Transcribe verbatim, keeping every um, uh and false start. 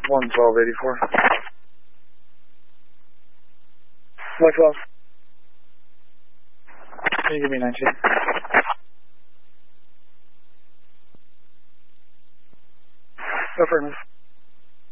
one twelve eighty-four. one twelve. Can you give me nineteen? Affirmative.